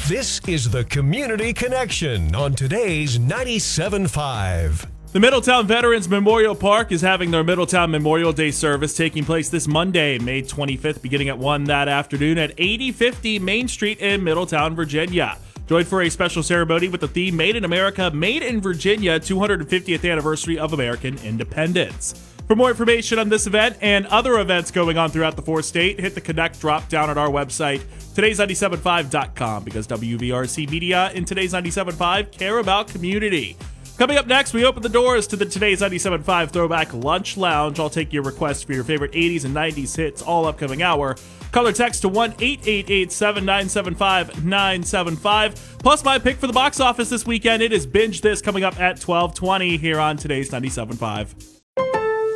This is the Community Connection on today's 97.5. The Middletown Veterans Memorial Park is having their Middletown Memorial Day service taking place this Monday, May 25th, beginning at 1 that afternoon at 8050 Main Street in Middletown, Virginia. Join for a special ceremony with the theme Made in America, Made in Virginia, 250th anniversary of American independence. For more information on this event and other events going on throughout the fourth state, hit the Connect drop down at our website, todays975.com, because WVRC Media and Today's 97.5 care about community. Coming up next, we open the doors to the Today's 97.5 Throwback Lunch Lounge. I'll take your requests for your favorite 80s and 90s hits all upcoming hour. Call or text to 1-888-7975-975. Plus, my pick for the box office this weekend, it is Binge This, coming up at 12:20 here on Today's 97.5.